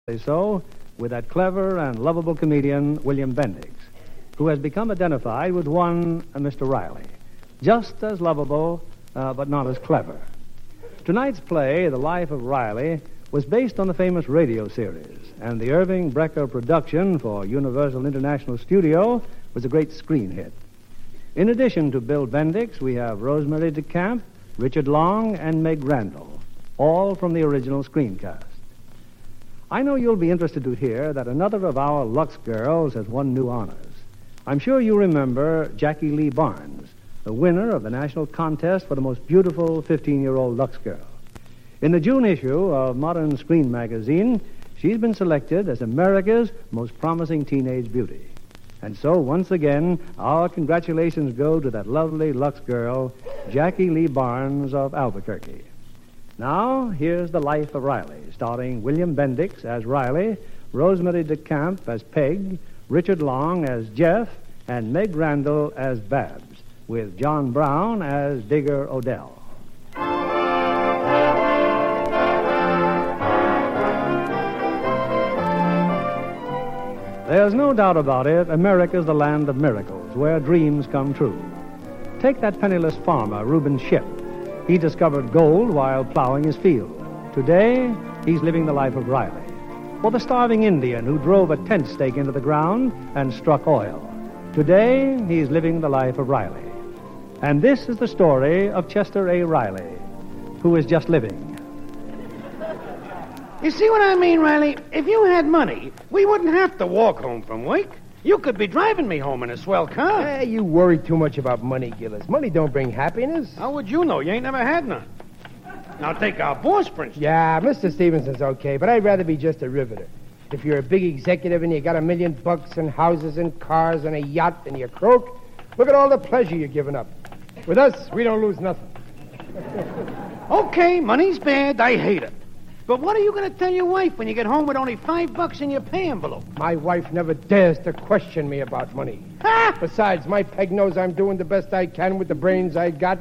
So with that clever and lovable comedian, William Bendix, who has become identified with one Mr. Riley, just as lovable, but not as clever. Tonight's play, The Life of Riley, was based on the famous radio series, and the Irving Brecker production for Universal International Studio was a great screen hit. In addition to Bill Bendix, we have Rosemary DeCamp, Richard Long, and Meg Randall, all from the original screencast. I know you'll be interested to hear that another of our Lux girls has won new honors. I'm sure you remember Jackie Lee Barnes, the winner of the national contest for the most beautiful 15-year-old Lux girl. In the June issue of Modern Screen magazine, she's been selected as America's most promising teenage beauty. And so, once again, our congratulations go to that lovely Lux girl, Jackie Lee Barnes of Albuquerque. Now, here's The Life of Riley, starring William Bendix as Riley, Rosemary DeCamp as Peg, Richard Long as Jeff, and Meg Randall as Babs, with John Brown as Digger Odell. There's no doubt about it, America's the land of miracles, where dreams come true. Take that penniless farmer, Reuben Ship. He discovered gold while plowing his field. Today, he's living the life of Riley. Or the starving Indian who drove a tent stake into the ground and struck oil. Today, he's living the life of Riley. And this is the story of Chester A. Riley, who is just living. You see what I mean, Riley? If you had money, we wouldn't have to walk home from work. You could be driving me home in a swell car. You worry too much about money, Gillis. Money don't bring happiness. How would you know? You ain't never had none. Now take our boss, for instance. Yeah, Mr. Stevenson's okay, but I'd rather be just a riveter. If you're a big executive and you got $1 million and houses and cars and a yacht and you croak, look at all the pleasure you're giving up. With us, we don't lose nothing. Okay, money's bad. I hate it. But what are you going to tell your wife when you get home with only $5 in your pay envelope? My wife never dares to question me about money. Ha! Besides, my Peg knows I'm doing the best I can with the brains I got.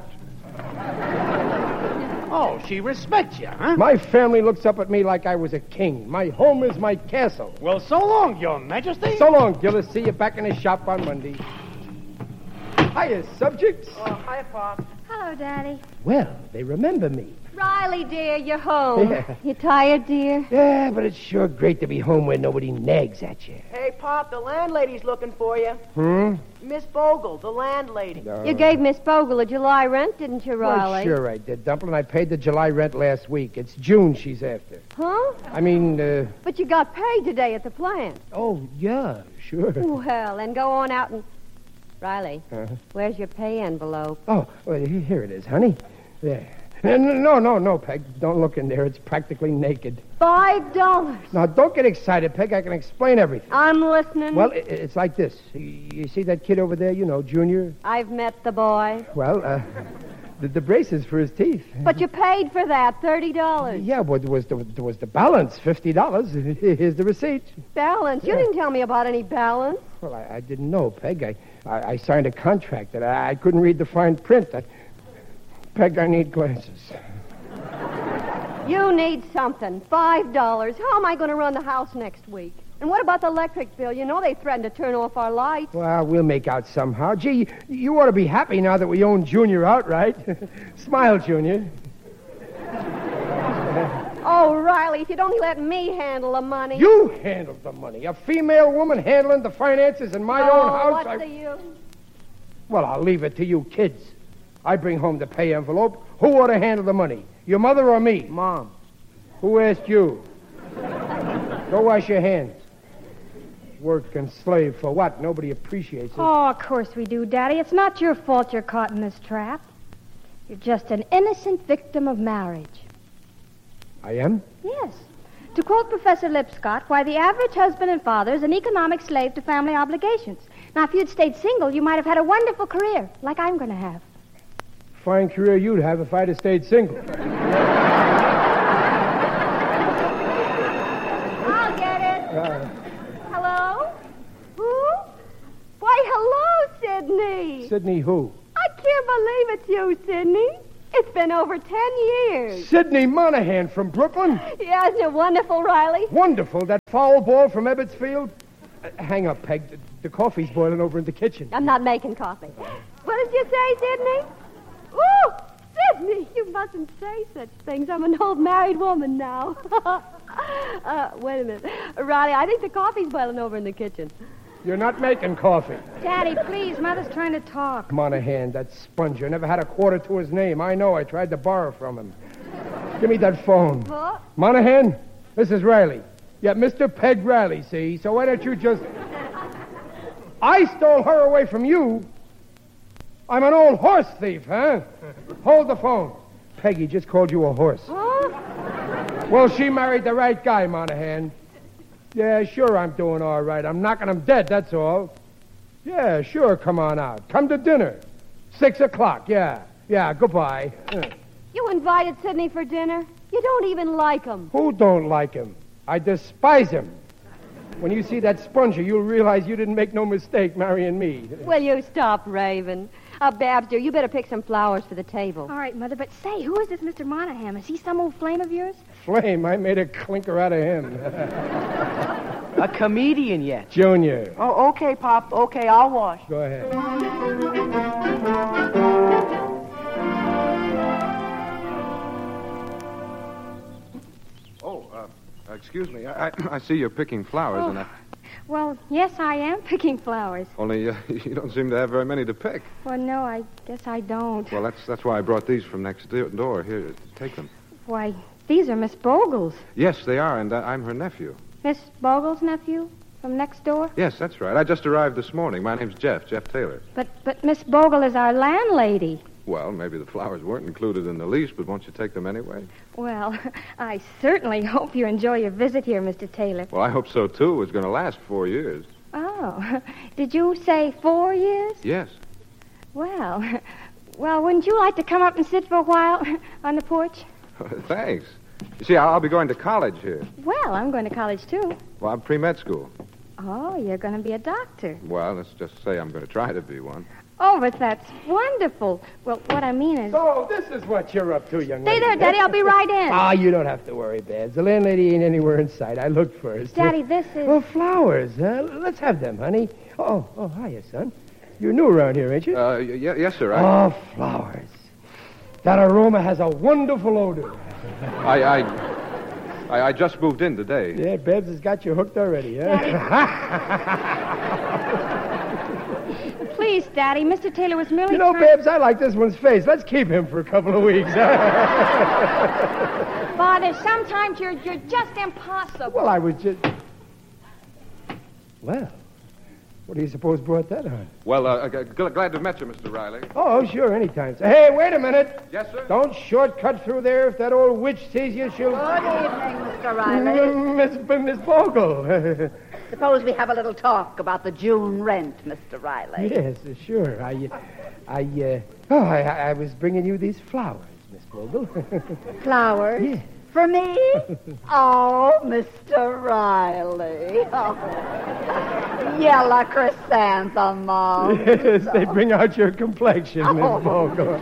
Oh, she respects you, huh? My family looks up at me like I was a king. My home is my castle. Well, so long, Your Majesty. So long, Gillis. See you back in the shop on Monday. Hiya, subjects. Oh, hi, Pop. Hello, Daddy. Well, they remember me. Riley, dear, you're home. Yeah. You tired, dear? Yeah, but it's sure great to be home where nobody nags at you. Hey, Pop, the landlady's looking for you. Miss Bogle, the landlady. You gave Miss Bogle a July rent, didn't you, Riley? Well, sure I did, Dumplin'. I paid the July rent last week. It's June she's after. Huh? I mean, But you got paid today at the plant. Oh, yeah, sure. Well, then go on out and... Riley, where's your pay envelope? Oh, well, here it is, honey. There. No, Peg. Don't look in there. It's practically naked. $5. Now, don't get excited, Peg. I can explain everything. I'm listening. Well, it's like this. You see that kid over there, Junior? I've met the boy. Well, the braces for his teeth. But you paid for that, $30. Yeah, but there was the balance, $50. Here's the receipt. Balance? You didn't tell me about any balance. Well, I didn't know, Peg. I signed a contract that I couldn't read the fine print. Peg, I need glasses. You need something. $5. How am I going to run the house next week? And what about the electric bill? You know they threatened to turn off our lights. Well, we'll make out somehow. Gee, you ought to be happy now that we own Junior outright. Smile, Junior. Oh, Riley, if you'd only let me handle the money. You handle the money. A female woman handling the finances in my own house. What's the use? Well, I'll leave it to you kids. I bring home the pay envelope. Who ought to handle the money? Your mother or me? Mom. Who asked you? Go wash your hands. Work and slave for what? Nobody appreciates it. Oh, of course we do, Daddy. It's not your fault you're caught in this trap. You're just an innocent victim of marriage. I am? Yes. To quote Professor Lipscott, why, the average husband and father is an economic slave to family obligations. Now, if you'd stayed single, you might have had a wonderful career, like I'm going to have. Fine career you'd have if I'd have stayed single. I'll get it. Hello? Who? Why, hello, Sidney. Sidney who? I can't believe it's you, Sidney. It's been over 10 years. Sidney Monahan from Brooklyn? Yeah, isn't it wonderful, Riley? Wonderful. That foul ball from Ebbetsfield? Hang up, Peg. The coffee's boiling over in the kitchen. I'm not making coffee. What did you say, Sidney? Ooh, Sidney, you mustn't say such things. I'm an old married woman now. Wait a minute. Riley, I think the coffee's boiling over in the kitchen. You're not making coffee. Daddy, please. Mother's trying to talk. Monahan, that sponger, never had a quarter to his name. I know. I tried to borrow from him. Give me that phone. Huh? Monahan, this is Riley. Yeah, Mr. Peg Riley, see? So why don't you just... I stole her away from you. I'm an old horse thief, huh? Hold the phone. Peggy just called you a horse. Huh? Well, she married the right guy, Monahan. Yeah, sure, I'm doing all right. I'm knocking him dead, that's all. Yeah, sure, come on out. Come to dinner. 6 o'clock, yeah. Yeah, goodbye. You invited Sidney for dinner? You don't even like him. Who don't like him? I despise him. When you see that sponger, you'll realize you didn't make no mistake marrying me. Will you stop raving? Babs, dear, you better pick some flowers for the table. All right, Mother, but say, who is this Mr. Monahan? Is he some old flame of yours? Flame, I made a clinker out of him. A comedian yet. Junior. Oh, okay, Pop. Okay, I'll wash. Go ahead. Excuse me. I see you're picking flowers, and I... Well, yes, I am picking flowers. Only you don't seem to have very many to pick. Well, no, I guess I don't. Well, that's why I brought these from next door. Here, take them. Why, these are Miss Bogle's. Yes, they are, and I'm her nephew. Miss Bogle's nephew from next door? Yes, that's right. I just arrived this morning. My name's Jeff Taylor. But Miss Bogle is our landlady. Well, maybe the flowers weren't included in the lease, but won't you take them anyway? Well, I certainly hope you enjoy your visit here, Mr. Taylor. Well, I hope so, too. It's going to last 4 years. Oh, did you say 4 years? Yes. Well, wouldn't you like to come up and sit for a while on the porch? Thanks. You see, I'll be going to college here. Well, I'm going to college, too. Well, I'm pre-med school. Oh, you're going to be a doctor. Well, let's just say I'm going to try to be one. Oh, but that's wonderful. Well, what I mean is... So, this is what you're up to, young Stay lady. there, Daddy. I'll be right in. Ah, you don't have to worry, Babs. The landlady ain't anywhere in sight. I looked first. Daddy, this is... Oh, flowers, huh? Let's have them, honey. Oh, hiya, son. You're new around here, ain't you? Yes, sir. Oh, flowers. That aroma has a wonderful odor. I just moved in today. Yeah, Babs has got you hooked already, huh? Please, Daddy, Mr. Taylor was merely You know, trying... Babs, I like this one's face. Let's keep him for a couple of weeks. Father, sometimes you're just impossible. Well, I was just... Well, what do you suppose brought that on? Well, glad to have met you, Mr. Riley. Oh, sure, anytime. Hey, wait a minute. Yes, sir? Don't shortcut through there. If that old witch sees you, she'll... Good evening, Mr. Riley. Miss Bogle. Suppose we have a little talk about the June rent, Mr. Riley. Yes, sure. I was bringing you these flowers, Miss Bogle. Flowers? Yes. For me? Oh, Mr. Riley. Oh. Yellow chrysanthemums. Yes, they bring out your complexion, Miss Bogle.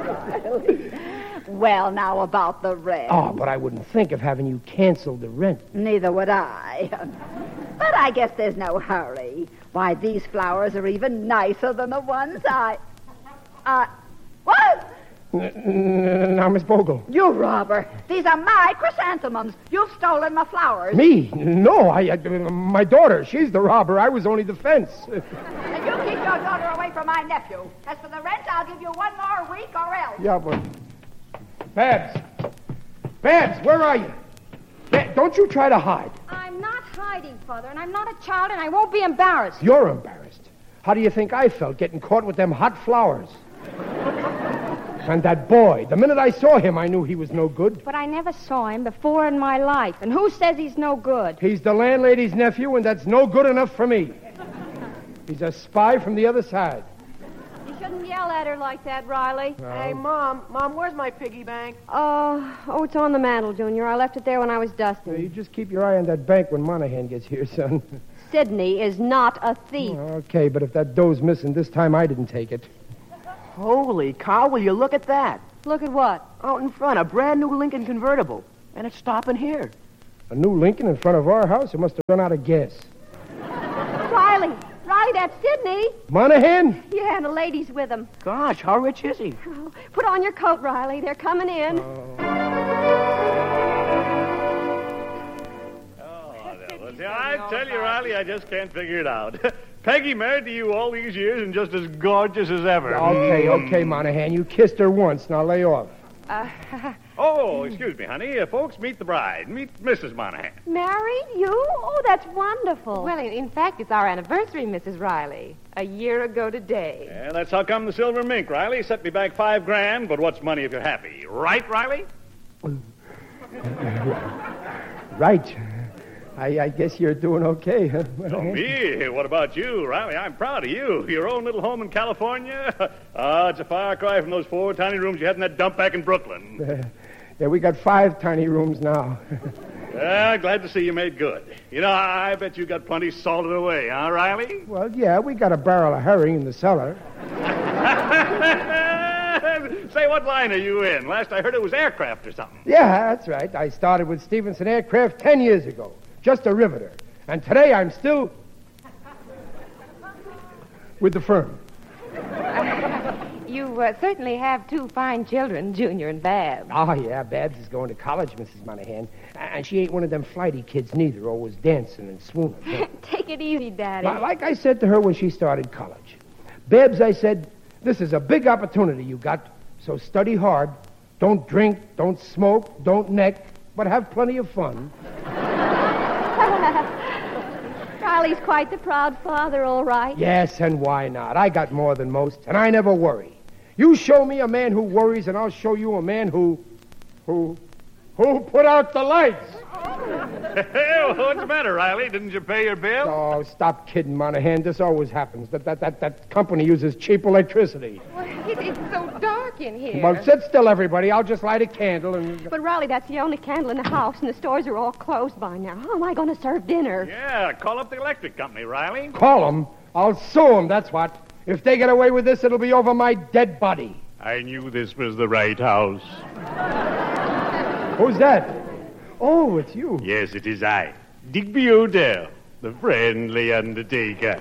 Well, now about the rent. Oh, but I wouldn't think of having you cancel the rent. Neither would I. But I guess there's no hurry. Why, these flowers are even nicer than the ones what? Now, Miss Bogle. You robber. These are my chrysanthemums. You've stolen my flowers. Me? No, my daughter. She's the robber. I was only the fence. And you keep your daughter away from my nephew. As for the rent, I'll give you 1 more week or else. Yeah, but... Babs, where are you? Don't you try to hide. I'm not hiding, Father, and I'm not a child, and I won't be embarrassed. You're embarrassed. How do you think I felt getting caught with them hot flowers? And that boy, the minute I saw him, I knew he was no good. But I never saw him before in my life, and who says he's no good? He's the landlady's nephew, and that's no good enough for me. He's a spy from the other side. You shouldn't yell at her like that, Riley. Hey, Mom, where's my piggy bank? Oh, it's on the mantel, Junior. I left it there when I was dusting. You just keep your eye on that bank when Monahan gets here, son. Sidney is not a thief. Okay, but if that dough's missing, this time I didn't take it. Holy cow, will you look at that? Look at what? Out in front, a brand new Lincoln convertible. And it's stopping here. A new Lincoln in front of our house? It must have run out of gas. Riley, that's Sidney. Monahan? Yeah, and the lady's with him. Gosh, how rich is he? Oh, put on your coat, Riley. They're coming in. I tell you, Riley, I just can't figure it out. Peggy married to you all these years and just as gorgeous as ever. Okay, Monahan. You kissed her once. Now lay off. Oh, excuse me, honey. Folks, meet the bride. Meet Mrs. Monahan. Married? You? Oh, that's wonderful. Well, in fact, it's our anniversary, Mrs. Riley. A year ago today. Yeah, that's how come the silver mink, Riley. Set me back $5,000, but what's money if you're happy? Right, Riley? Right. I guess you're doing okay, huh? Me? What about you, Riley? I'm proud of you. Your own little home in California? It's a far cry from those 4 tiny rooms you had in that dump back in Brooklyn. Yeah, we got 5 tiny rooms now. Glad to see you made good. You know, I bet you got plenty salted away, huh, Riley? Well, yeah, we got a barrel of herring in the cellar. Say, what line are you in? Last I heard it was aircraft or something. Yeah, that's right. I started with Stevenson Aircraft 10 years ago. Just a riveter. And today I'm still with the firm. You certainly have 2 fine children, Junior and Babs. Oh, yeah, Babs is going to college, Mrs. Monahan. And she ain't one of them flighty kids neither, always dancing and swooning. Take it easy, Daddy. Like I said to her when she started college. Babs, I said, this is a big opportunity you got, so study hard. Don't drink, don't smoke, don't neck, but have plenty of fun. Riley's quite the proud father, all right. Yes, and why not? I got more than most, and I never worry. You show me a man who worries, and I'll show you a man who put out the lights. What's the matter, Riley? Didn't you pay your bill? Oh, stop kidding, Monahan. This always happens. That company uses cheap electricity. Well, it's so dark in here. Well, sit still, everybody. I'll just light a candle and... But, Riley, that's the only candle in the house, and the stores are all closed by now. How am I going to serve dinner? Yeah, call up the electric company, Riley. Call them? I'll sue them, that's what. If they get away with this, it'll be over my dead body. I knew this was the right house. Who's that? Oh, it's you. Yes, it is I, Digby Odell, the friendly undertaker.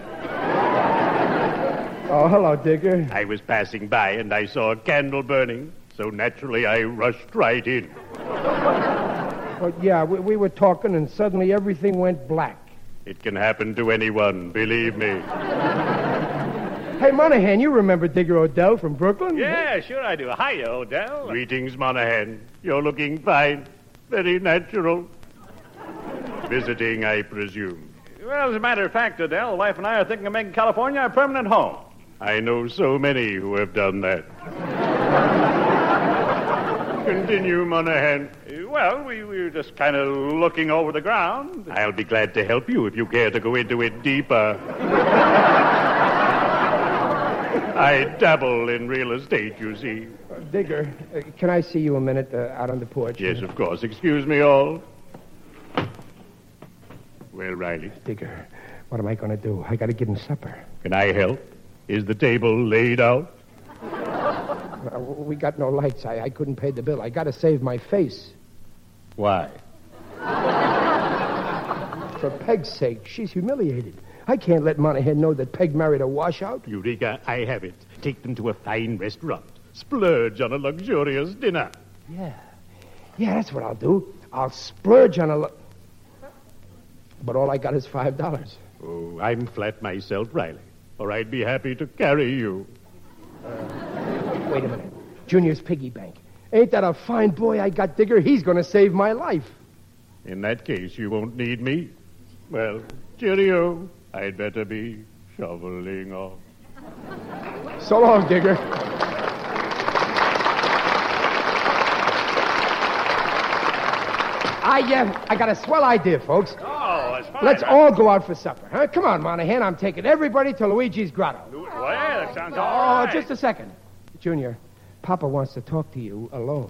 Oh, hello, Digger. I was passing by and I saw a candle burning, so naturally I rushed right in. Well, yeah, we were talking and suddenly everything went black. It can happen to anyone, believe me. Hey, Monahan, you remember Digger Odell from Brooklyn? Yeah, sure I do. Hiya, Odell. Greetings, Monahan. You're looking fine. Very natural. Visiting, I presume. Well, as a matter of fact, Odell, the wife and I are thinking of making California our permanent home. I know so many who have done that. Continue, Monahan. Well, we were just kind of looking over the ground. I'll be glad to help you if you care to go into it deeper. I dabble in real estate, you see. Digger, can I see you a minute out on the porch? Yes, of course. Excuse me all. Well, Riley. Digger, what am I going to do? I got to give him supper. Can I help? Is the table laid out? We got no lights. I couldn't pay the bill. I got to save my face. Why? For Peg's sake. She's humiliated. I can't let Monahan know that Peg married a washout. Eureka, I have it. Take them to a fine restaurant. Splurge on a luxurious dinner. Yeah, that's what I'll do. I'll splurge on but all I got is $5. Oh, I'm flat myself, Riley, or I'd be happy to carry you. Wait a minute. Junior's piggy bank. Ain't that a fine boy I got, Digger? He's going to save my life. In that case, you won't need me. Well, cheerio. I'd better be shoveling off. So long, Digger. I got a swell idea, folks. Oh, that's fine. Let's all go out for supper, huh? Come on, Monahan. I'm taking everybody to Luigi's Grotto. Well, that sounds all right. Just a second. Junior, Papa wants to talk to you alone.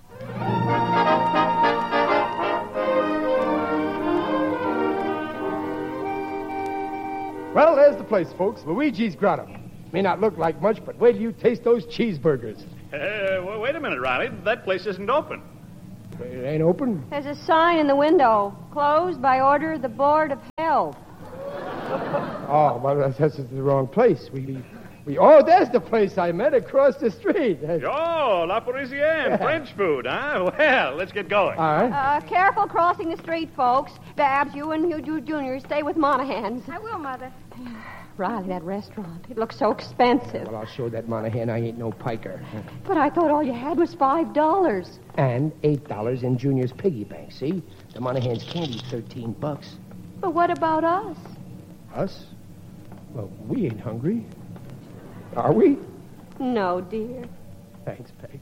Well, there's the place, folks. Luigi's Grotto. May not look like much, but wait till you taste those cheeseburgers. Well, wait a minute, Riley. That place isn't open. It ain't open? There's a sign in the window. Closed by order of the Board of Health. Oh, well, that's the wrong place. Oh, there's the place I met across the street. Oh, La Parisienne. French food, huh? Well, let's get going. All right. Careful crossing the street, folks. Babs, you and you Junior stay with Monaghan's. I will, Mother. Riley, that restaurant. It looks so expensive. Well, I'll show that Monahan I ain't no piker. But I thought all you had was $5. And $8 in Junior's piggy bank, see? The Monahan's candy's $13. But what about us? Us? Well, we ain't hungry. Are we? No, dear. Thanks, Peg.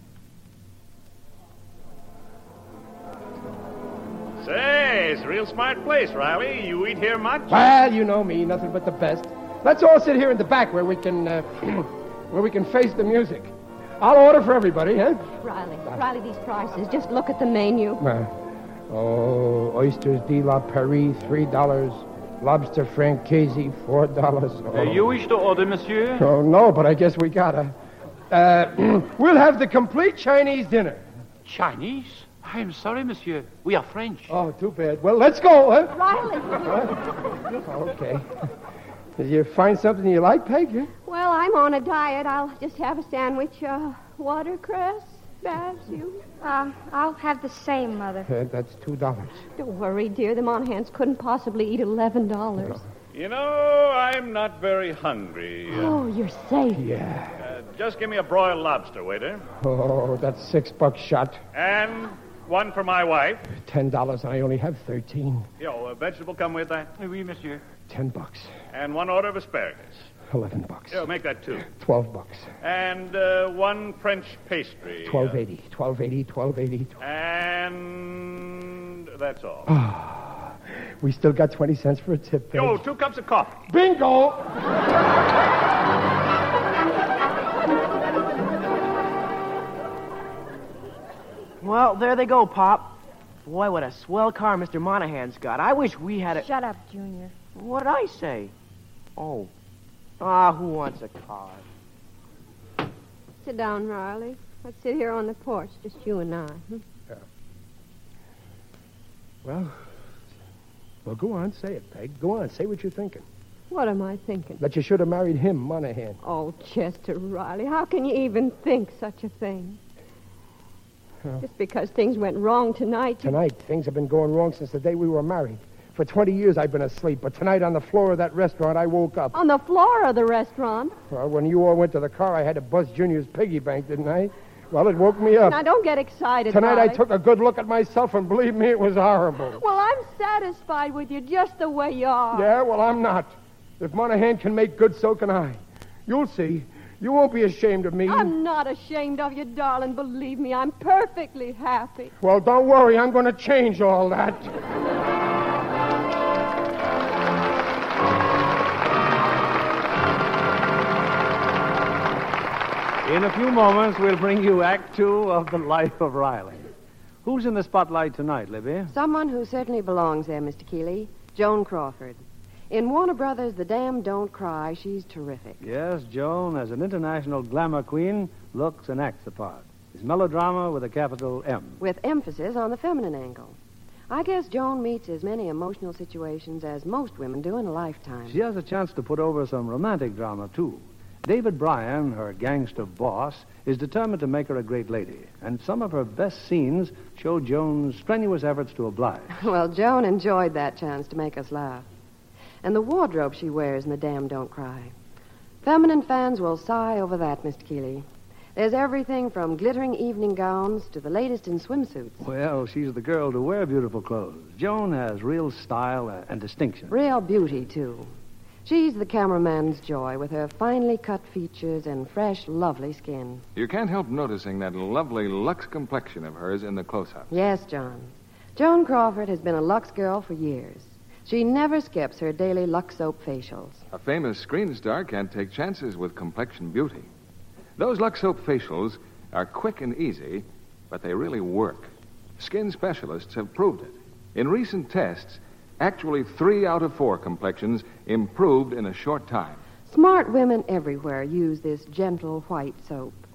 Say, it's a real smart place, Riley. You eat here much? Well, you know me, nothing but the best. Let's all sit here in the back where we can, face the music. I'll order for everybody, huh? Riley, these prices. Just look at the menu. Oysters de la Paris, $3. Lobster francaise, $4. Oh. You wish to order, monsieur? Oh, no, but I guess we gotta. We'll have the complete Chinese dinner. Chinese? I am sorry, monsieur. We are French. Oh, too bad. Well, let's go, huh? Riley! Okay. Did you find something you like, Peg? Yeah? Well, I'm on a diet. I'll just have a sandwich. Watercress? Babs, you? I'll have the same, Mother. That's $2. Don't worry, dear. The Monahans couldn't possibly eat $11. No. You know, I'm not very hungry. Oh, you're safe. Yeah. Just give me a broiled lobster, waiter. Oh, that's $6 shot. And one for my wife. $10, and I only have 13. Yo, a vegetable come with that? Oui, monsieur. $10. And one order of asparagus. $11. Yo, make that two. $12. And one French pastry. $12.80. And that's all. We still got 20 cents for a tip, Peg. Yo, 2 cups of coffee. Bingo! Well, there they go, Pop. Boy, what a swell car Mr. Monahan's got. I wish we had a... Shut up, Junior. What did I say? Oh. Who wants a car? Sit down, Riley. Let's sit here on the porch, just you and I. Yeah. Well, go on, say it, Peg. Go on, say what you're thinking. What am I thinking? That you should have married him, Monahan. Oh, Chester Riley, how can you even think such a thing? Just because things went wrong tonight. Tonight, things have been going wrong since the day we were married. For 20 years I've been asleep, but tonight on the floor of that restaurant I woke up. On the floor of the restaurant? Well, when you all went to the car, I had to bust Junior's piggy bank, didn't I? Well, it woke me up. Now, don't get excited, Tonight Riley. I took a good look at myself, and believe me, it was horrible. Well, I'm satisfied with you just the way you are. Yeah, well, I'm not. If Monahan can make good, so can I. You'll see. You won't be ashamed of me. I'm not ashamed of you, darling. Believe me, I'm perfectly happy. Well, don't worry. I'm going to change all that. In a few moments, we'll bring you Act 2 of The Life of Riley. Who's in the spotlight tonight, Libby? Someone who certainly belongs there, Mr. Keeley. Joan Crawford. In Warner Brothers' The Dam Don't Cry, she's terrific. Yes, Joan, as an international glamour queen, looks and acts the part. It's melodrama with a capital M. With emphasis on the feminine angle. I guess Joan meets as many emotional situations as most women do in a lifetime. She has a chance to put over some romantic drama, too. David Bryan, her gangster boss, is determined to make her a great lady, and some of her best scenes show Joan's strenuous efforts to oblige. Well, Joan enjoyed that chance to make us laugh. And the wardrobe she wears in The Dam Don't Cry. Feminine fans will sigh over that, Mr. Keeley. There's everything from glittering evening gowns to the latest in swimsuits. Well, she's the girl to wear beautiful clothes. Joan has real style and distinction. Real beauty, too. She's the cameraman's joy with her finely cut features and fresh, lovely skin. You can't help noticing that lovely Lux complexion of hers in the close-up. Yes, John. Joan Crawford has been a Lux girl for years. She never skips her daily Lux soap facials. A famous screen star can't take chances with complexion beauty. Those Lux soap facials are quick and easy, but they really work. Skin specialists have proved it. In recent tests, actually 3 out of 4 complexions improved in a short time. Smart women everywhere use this gentle white soap.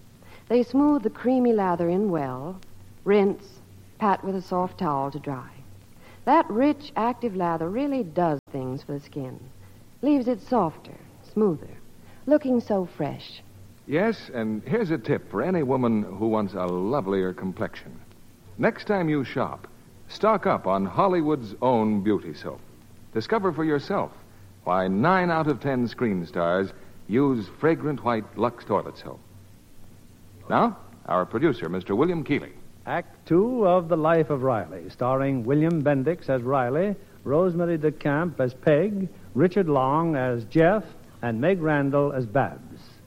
They smooth the creamy lather in well, rinse, pat with a soft towel to dry. That rich, active lather really does things for the skin. Leaves it softer, smoother, looking so fresh. Yes, and here's a tip for any woman who wants a lovelier complexion. Next time you shop, stock up on Hollywood's own beauty soap. Discover for yourself why 9 out of 10 screen stars use fragrant white Lux toilet soap. Now, our producer, Mr. William Keeley. Act 2 of The Life of Riley, starring William Bendix as Riley, Rosemary DeCamp as Peg, Richard Long as Jeff, and Meg Randall as Babs.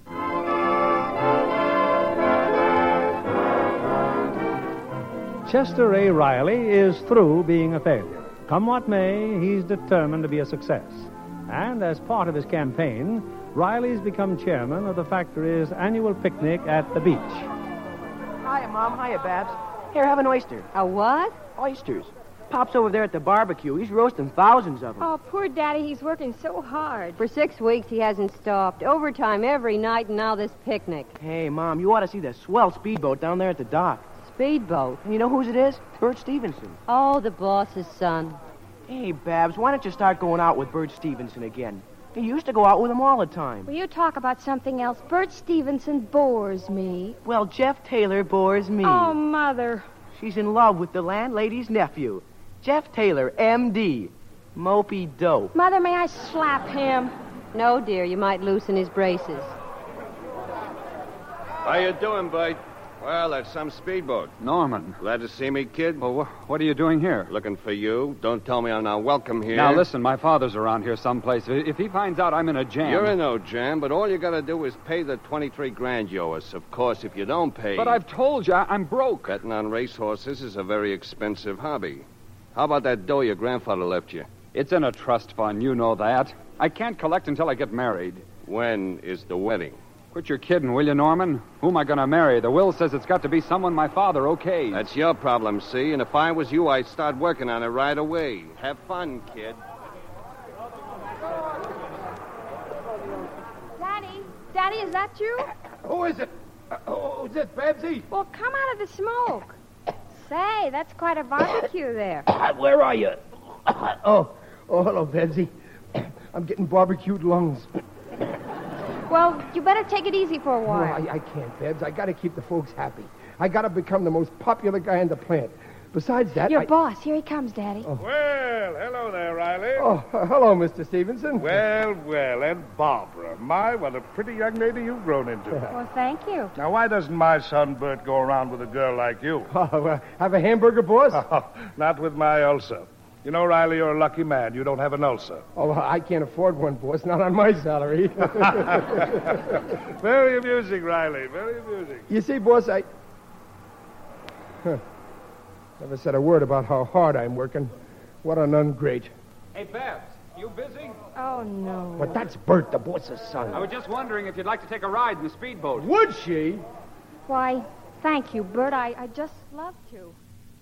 Chester A. Riley is through being a failure. Come what may, he's determined to be a success. And as part of his campaign, Riley's become chairman of the factory's annual picnic at the beach. Hiya, Mom. Hiya, Babs. Here, have an oyster. A what? Oysters. Pop's over there at the barbecue. He's roasting thousands of them. Oh, poor Daddy, he's working so hard. For 6 weeks, he hasn't stopped. Overtime every night, and now this picnic. Hey, Mom, you ought to see the swell speedboat down there at the dock. Speedboat? And you know whose it is? Bert Stevenson. Oh, the boss's son. Hey, Babs, why don't you start going out with Bert Stevenson again? You used to go out with him all the time. Will you talk about something else? Bert Stevenson bores me. Well, Jeff Taylor bores me. Oh, Mother. She's in love with the landlady's nephew, Jeff Taylor, M.D. Mopey dope. Mother, may I slap him? No, dear, you might loosen his braces. How you doing, Bud? Well, that's some speedboat. Norman. Glad to see me, kid? Well, what are you doing here? Looking for you. Don't tell me I'm not welcome here. Now, listen, my father's around here someplace. If he finds out I'm in a jam... You're in no jam, but all you gotta do is pay the 23 grand you owe us. Of course, if you don't pay... But I've told you, I'm broke. Betting on racehorses is a very expensive hobby. How about that dough your grandfather left you? It's in a trust fund, you know that. I can't collect until I get married. When is the wedding? Quit your kidding, will you, Norman? Who am I going to marry? The will says it's got to be someone my father okays. That's your problem, see? And if I was you, I'd start working on it right away. Have fun, kid. Daddy, is that you? Who is it? Who's it, Babsy? Well, come out of the smoke. Say, that's quite a barbecue there. Where are you? Oh, hello, Babsy. I'm getting barbecued lungs. Well, you better take it easy for a while. No, I can't, Babs. I got to keep the folks happy. I got to become the most popular guy in the plant. Besides that, Your boss. Here he comes, Daddy. Oh. Well, hello there, Riley. Oh, hello, Mr. Stevenson. Well, and Barbara. My, what a pretty young lady you've grown into. Well, thank you. Now, why doesn't my son Bert go around with a girl like you? Oh, have a hamburger, boss? Not with my ulcer. You know, Riley, you're a lucky man. You don't have an ulcer. Oh, I can't afford one, boss. Not on my salary. Very amusing, Riley. Very amusing. You see, boss, never said a word about how hard I'm working. What an ungrate. Hey, Babs, you busy? Oh, no. But that's Bert, the boss's son. I was just wondering if you'd like to take a ride in the speedboat. Would she? Why, thank you, Bert. I just love to.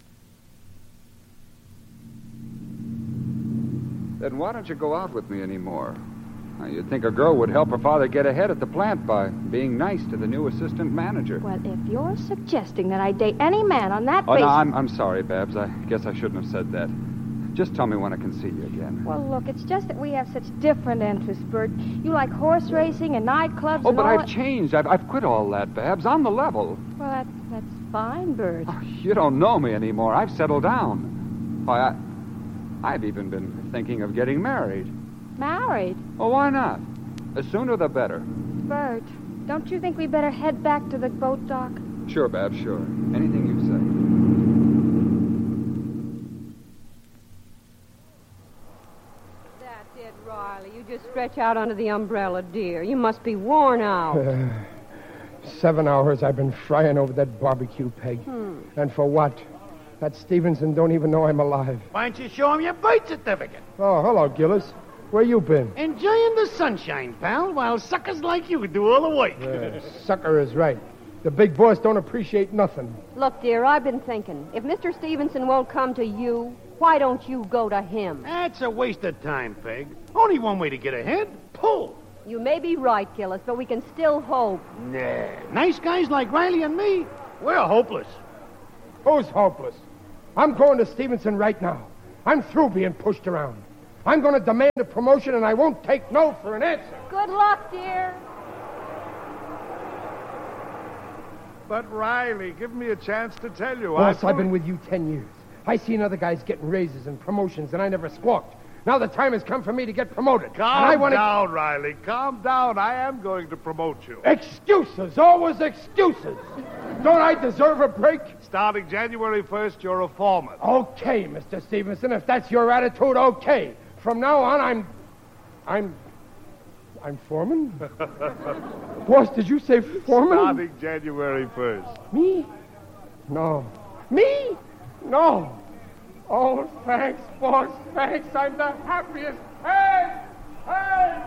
Then why don't you go out with me anymore? Now, you'd think a girl would help her father get ahead at the plant by being nice to the new assistant manager. Well, if you're suggesting that I date any man on that Oh, basis... no, I'm sorry, Babs. I guess I shouldn't have said that. Just tell me when I can see you again. Well, look, it's just that we have such different interests, Bert. You like horse racing and nightclubs Oh, and but all I've changed. I've quit all that, Babs. I'm the level. Well, that's fine, Bert. Oh, you don't know me anymore. I've settled down. Why, I've even been thinking of getting married. Married? Oh, why not? The sooner the better. Bert, don't you think we better head back to the boat dock? Sure, Babs, sure. Anything you say. That's it, Riley. You just stretch out under the umbrella, dear. You must be worn out. 7 hours I've been frying over that barbecue peg. And for what? That Stevenson don't even know I'm alive. Why don't you show him your birth certificate? Oh, hello, Gillis. Where you been? Enjoying the sunshine, pal, while suckers like you do all the work. Sucker is right. The big boss don't appreciate nothing. Look, dear, I've been thinking. If Mr. Stevenson won't come to you, why don't you go to him? That's a waste of time, Peg. Only one way to get ahead. Pull. You may be right, Gillis, but we can still hope. Nah. Nice guys like Riley and me, we're hopeless. Who's hopeless? I'm going to Stevenson right now. I'm through being pushed around. I'm going to demand a promotion, and I won't take no for an answer. Good luck, dear. But, Riley, give me a chance to tell you. Boss, I've been with you 10 years. I seen other guys getting raises and promotions, and I never squawked. Now the time has come for me to get promoted. Calm down, Riley. Calm down. I am going to promote you. Excuses. Always excuses. Don't I deserve a break? Starting January 1st, you're a foreman. Okay, Mr. Stevenson. If that's your attitude, okay. From now on, I'm foreman? Boss, did you say foreman? Starting January 1st. Me? No. Me? No. Oh, thanks, boss. Thanks. I'm the happiest. Hey! Hey!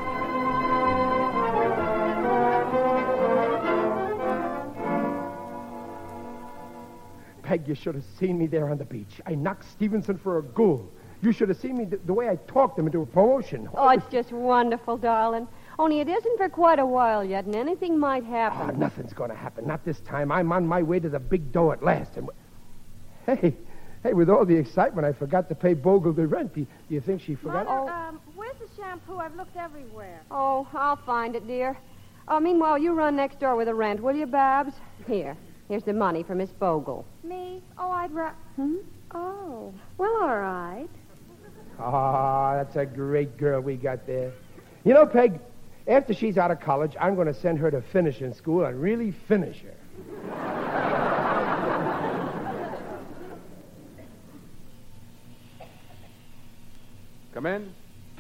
Peg, you should have seen me there on the beach. I knocked Stevenson for a ghoul. You should have seen me the way I talked him into a promotion. Oh, it's just wonderful, darling. Only it isn't for quite a while yet, and anything might happen. Oh, nothing's going to happen. Not this time. I'm on my way to the big dough at last. And Hey, with all the excitement, I forgot to pay Bogle the rent. Do you think she forgot? Mother, where's the shampoo? I've looked everywhere. Oh, I'll find it, dear. Meanwhile, you run next door with the rent, will you, Babs? Here's the money for Miss Bogle. Me? Oh, Oh, well, all right. Ah, that's a great girl we got there. You know, Peg, after she's out of college, I'm going to send her to finishing school and really finish her. Come in.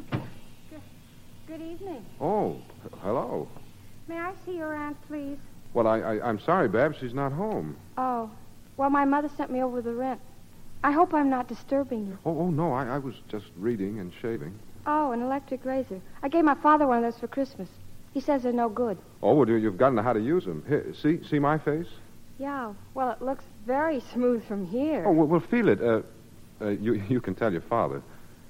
Good evening. Oh, hello. May I see your aunt, please? Well, I'm sorry, Babs. She's not home. Oh, well, my mother sent me over the rent. I hope I'm not disturbing you. Oh, no, I was just reading and shaving. Oh, an electric razor. I gave my father one of those for Christmas. He says they're no good. Oh, well, you've got to know how to use them. Here, see my face? Yeah, well, it looks very smooth from here. Oh, well, feel it. You can tell your father.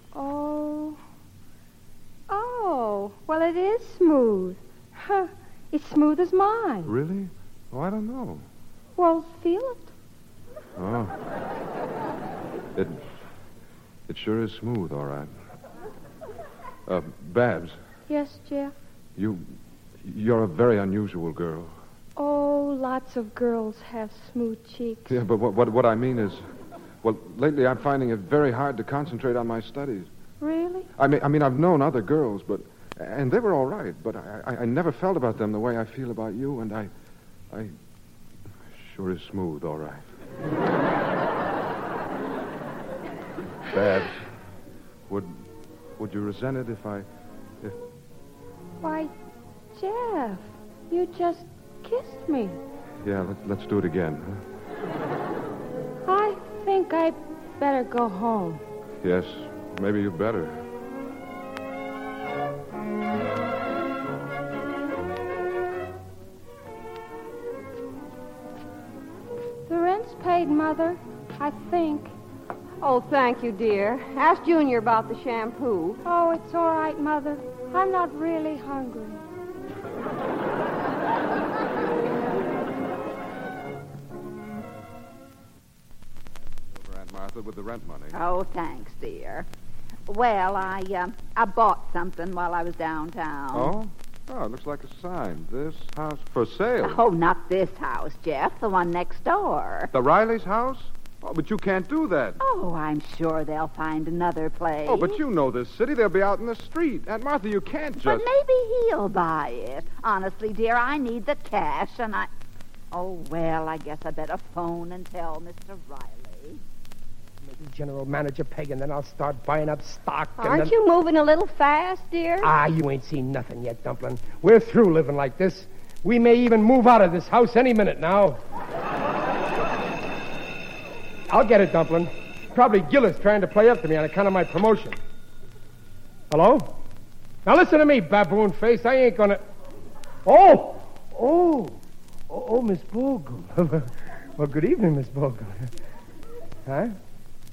Oh, well, it is smooth. Huh, it's smooth as mine. Really? Oh, I don't know. Well, feel it. Oh. It sure is smooth, all right. Babs. Yes, Jeff? You're a very unusual girl. Oh, lots of girls have smooth cheeks. Yeah, but what I mean is, well, lately I'm finding it very hard to concentrate on my studies. Really? I mean, I've known other girls, and they were all right, but I never felt about them the way I feel about you, and I sure is smooth, all right. Babs, would you resent it if Why, Jeff, you just kissed me. Yeah, let's do it again, huh? I think I'd better go home. Yes, maybe you better. The rent's paid, Mother, I think. Oh, thank you, dear. Ask Junior about the shampoo. Oh, it's all right, Mother. I'm not really hungry. Over Aunt Martha with the rent money. Oh, thanks, dear. Well, I bought something while I was downtown. Oh? Oh, it looks like a sign. This house for sale. Oh, not this house, Jeff. The one next door. The Riley's house? Oh, but you can't do that. Oh, I'm sure they'll find another place. Oh, but you know this city. They'll be out in the street. Aunt Martha, you can't just... But maybe he'll buy it. Honestly, dear, I need the cash, and I... Oh, well, I guess I better phone and tell Mr. Riley. Maybe General Manager Peg, and then I'll start buying up stock. Aren't you moving a little fast, dear? You ain't seen nothing yet, Dumplin'. We're through living like this. We may even move out of this house any minute now. I'll get it, Dumplin'. Probably Gillis trying to play up to me on account of my promotion. Hello? Now listen to me, baboon face. I ain't gonna... Oh, Miss Bogle. Well, good evening, Miss Bogle. Huh?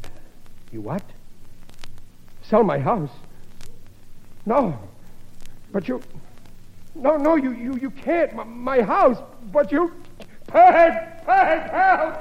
You what? Sell my house? No. But you... No, you can't. My house. But you... Peg, help!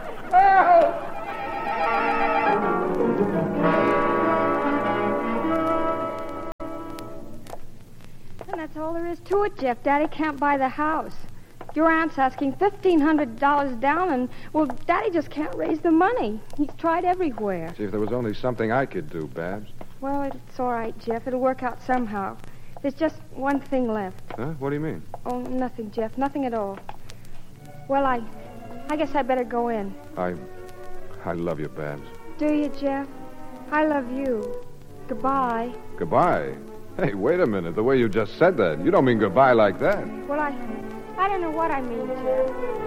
And that's all there is to it, Jeff. Daddy can't buy the house. Your aunt's asking $1,500 down, and, well, Daddy just can't raise the money. He's tried everywhere. See if there was only something I could do, Babs. Well, it's all right, Jeff. It'll work out somehow. There's just one thing left. Huh? What do you mean? Oh, nothing, Jeff. Nothing at all. Well, I guess I better go in. I love you, Babs. Do you, Jeff? I love you. Goodbye. Goodbye? Hey, wait a minute. The way you just said that. You don't mean goodbye like that. Well, I don't know what I mean, Jeff.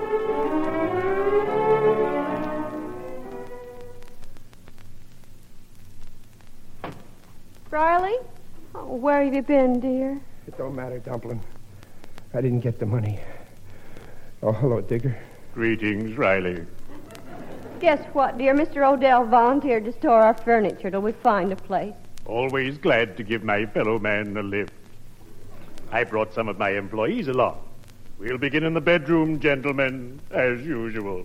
Riley? Oh, where have you been, dear? It don't matter, Dumpling. I didn't get the money. Oh, hello, Digger. Greetings, Riley. Guess what, dear? Mr. Odell volunteered to store our furniture till we find a place. Always glad to give my fellow man a lift. I brought some of my employees along. We'll begin in the bedroom, gentlemen, as usual.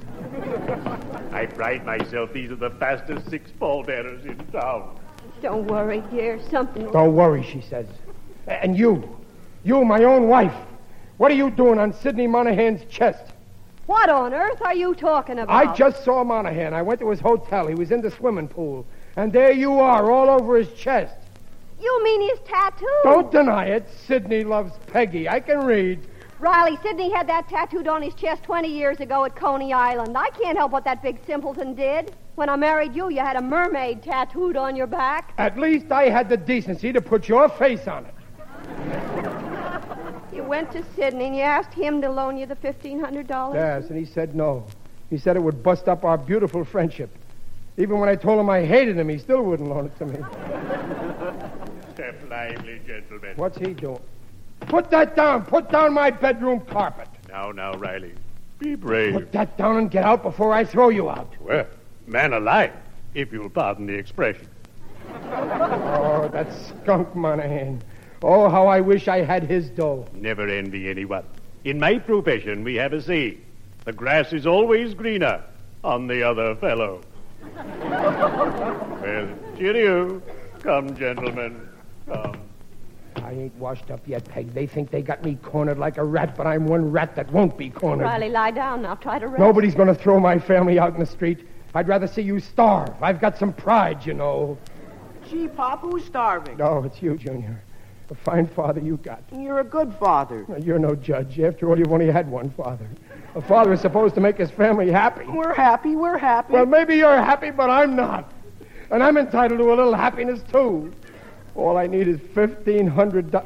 I pride myself these are the fastest 6 pallbearers in town. Don't worry, dear. Something... Don't worry, she says. And you, my own wife, what are you doing on Sidney Monahan's chest? What on earth are you talking about? I just saw Monahan. I went to his hotel. He was in the swimming pool. And there you are, all over his chest. You mean his tattoo? Don't deny it. Sidney loves Peggy. I can read. Riley, Sidney had that tattooed on his chest 20 years ago at Coney Island. I can't help what that big simpleton did. When I married you, you had a mermaid tattooed on your back. At least I had the decency to put your face on it. You went to Sidney and you asked him to loan you the $1,500? Yes, and he said no. He said it would bust up our beautiful friendship. Even when I told him I hated him, he still wouldn't loan it to me. Step lively, gentlemen. What's he doing? Put that down. Put down my bedroom carpet. Now, Riley. Be brave. Put that down and get out before I throw you out. Well, man alive, if you'll pardon the expression. Oh, that skunk Monahan. Oh, how I wish I had his dough. Never envy anyone. In my profession, we have a saying. The grass is always greener on the other fellow. Well, cheerio. Come, gentlemen. Come. I ain't washed up yet, Peg. They think they got me cornered like a rat, but I'm one rat that won't be cornered. Riley, lie down now. Try to rest. Nobody's going to throw my family out in the street. I'd rather see you starve. I've got some pride, you know. Gee, Pop, who's starving? No, it's you, Junior. A fine father you got. You're a good father. You're no judge. After all, you've only had one father. A father is supposed to make his family happy. We're happy. Well, maybe you're happy, but I'm not. And I'm entitled to a little happiness, too. All I need is $1,500.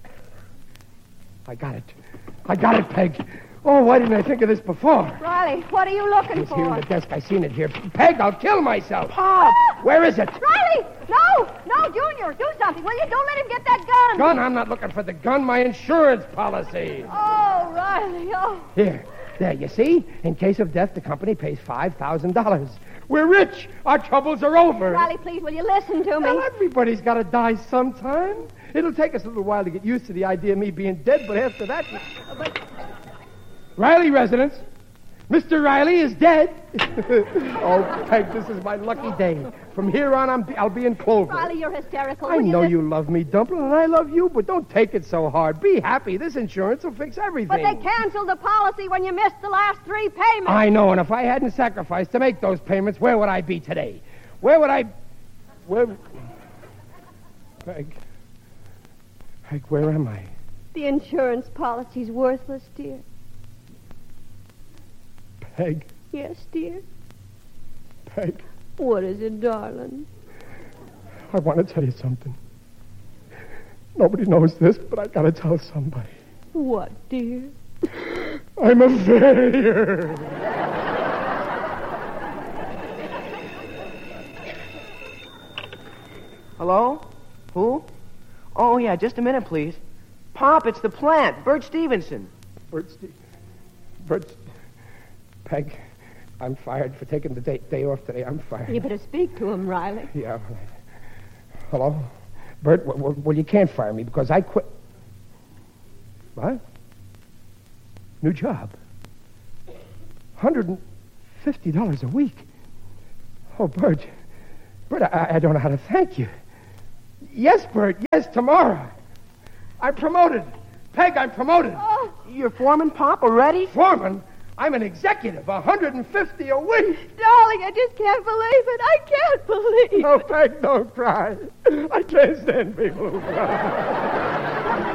I got it, Peg. Oh, why didn't I think of this before? Riley, what are you looking It's for? here in the desk. I seen it here. Peg, I'll kill myself. Pop! Where is it? Riley! No, Junior, do something, will you? Don't let him get that gun. Gun? I'm not looking for the gun. My insurance policy. Oh, Riley, oh. Here. There, you see? In case of death, the company pays $5,000. We're rich. Our troubles are over. Riley, please, will you listen to me? Well, everybody's got to die sometime. It'll take us a little while to get used to the idea of me being dead, but after that... Riley residence. Mr. Riley is dead. Oh, Peg, this is my lucky day. From here on, I'll be in Clover. Riley, you're hysterical. I know you love me, Dumpling, and I love you, but don't take it so hard. Be happy. This insurance will fix everything. But they canceled the policy when you missed the last 3 payments. I know, and if I hadn't sacrificed to make those payments, where would I be today? Where... Peg, where am I? The insurance policy's worthless, dear. Peg. Yes, dear. Peg. What is it, darling? I want to tell you something. Nobody knows this, but I got to tell somebody. What, dear? I'm a failure. Hello? Who? Oh, yeah, just a minute, please. Pop, it's the plant. Bert Stevenson. Peg, I'm fired for taking the day off today. I'm fired. You better speak to him, Riley. Yeah. Hello? Bert, well, you can't fire me because I quit. What? New job. $150 a week. Oh, Bert. Bert, I don't know how to thank you. Yes, Bert. Yes, tomorrow. I'm promoted. Peg, I'm promoted. Oh, you're foreman, Pop, already? Foreman? I'm an executive. $150 a week. Darling, I just can't believe it. I can't believe it. Oh, Peg, don't cry. I can't stand people who cry.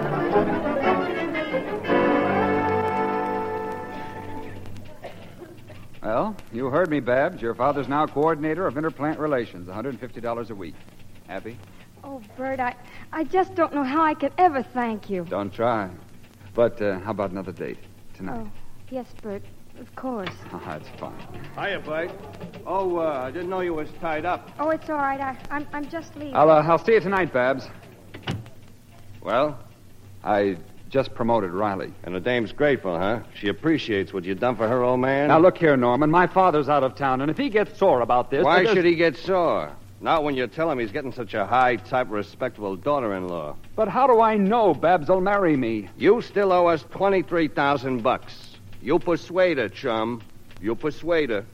Well, you heard me, Babs. Your father's now coordinator of interplant relations, $150 a week. Happy? Oh, Bert, I just don't know how I could ever thank you. Don't try. But how about another date tonight? Oh, yes, Bert, of course. Oh, that's fine. Hiya, Bud. Oh, I didn't know you was tied up. Oh, it's all right. I'm just leaving. I'll see you tonight, Babs. Well, I just promoted Riley. And the dame's grateful, huh? She appreciates what you done for her, old man. Now, look here, Norman. My father's out of town, and if he gets sore about this... Why should he get sore? Not when you tell him he's getting such a high-type, respectable daughter-in-law. But how do I know Babs will marry me? You still owe us $23,000. You persuade her, chum. You persuade her.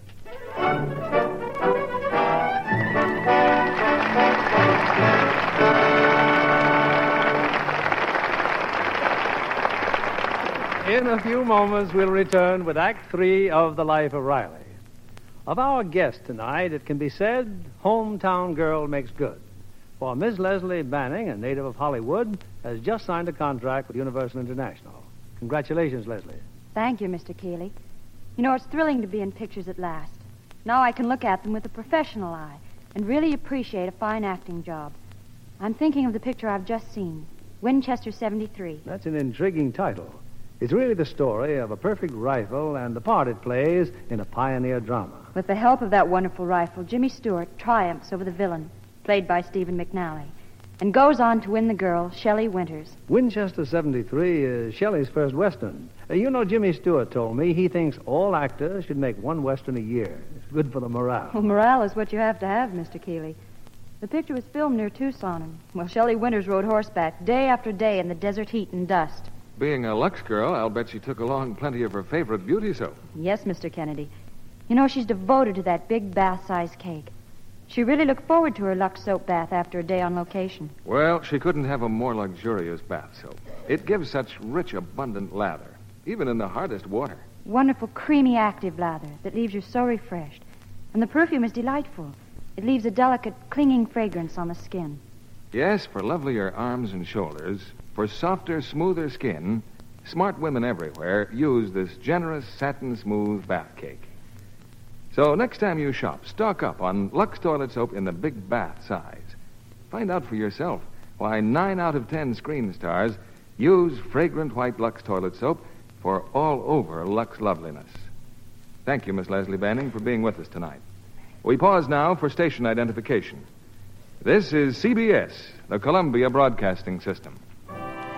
In a few moments, we'll return with Act 3 of The Life of Riley. Of our guest tonight, it can be said, hometown girl makes good. For Miss Leslie Banning, a native of Hollywood, has just signed a contract with Universal International. Congratulations, Leslie. Thank you, Mr. Keeley. You know, it's thrilling to be in pictures at last. Now I can look at them with a professional eye and really appreciate a fine acting job. I'm thinking of the picture I've just seen, Winchester 73. That's an intriguing title. It's really the story of a perfect rifle and the part it plays in a pioneer drama. With the help of that wonderful rifle, Jimmy Stewart triumphs over the villain, played by Stephen McNally, and goes on to win the girl, Shelley Winters. Winchester 73 is Shelley's first Western. You know, Jimmy Stewart told me he thinks all actors should make one Western a year. It's good for the morale. Well, morale is what you have to have, Mr. Keeley. The picture was filmed near Tucson, and, well, Shelley Winters rode horseback day after day in the desert heat and dust. Being a Lux girl, I'll bet she took along plenty of her favorite beauty soap. Yes, Mr. Kennedy. You know, she's devoted to that big bath-sized cake. She really looked forward to her Lux soap bath after a day on location. Well, she couldn't have a more luxurious bath soap. It gives such rich, abundant lather, even in the hardest water. Wonderful, creamy, active lather that leaves you so refreshed. And the perfume is delightful. It leaves a delicate, clinging fragrance on the skin. Yes, for lovelier arms and shoulders, for softer, smoother skin, smart women everywhere use this generous, satin-smooth bath cake. So next time you shop, stock up on Lux toilet soap in the big bath size. Find out for yourself why 9 out of 10 screen stars use fragrant white Lux toilet soap for all-over Lux loveliness. Thank you, Miss Leslie Banning, for being with us tonight. We pause now for station identification. This is CBS, the Columbia Broadcasting System.